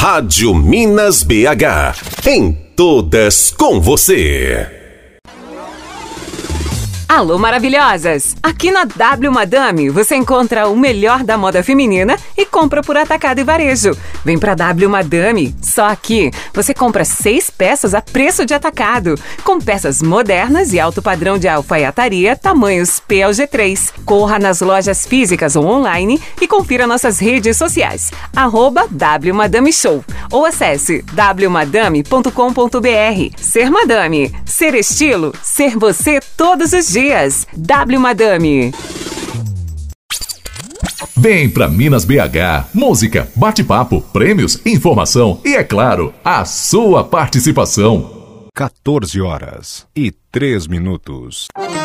Rádio Minas BH. Em todas com você. Alô, maravilhosas! Aqui na W Madame você encontra o melhor da moda feminina e compra por atacado e varejo. Vem pra W Madame, só aqui você compra 6 peças a preço de atacado, com peças modernas e alto padrão de alfaiataria, tamanhos P ao G3. Corra nas lojas físicas ou online e confira nossas redes sociais, @W Madame Show, ou acesse wmadame.com.br. Ser Madame, ser estilo, ser você todos os dias. W Madame. Vem pra Minas BH. Música, bate-papo, prêmios, informação e, é claro, a sua participação. 14h03.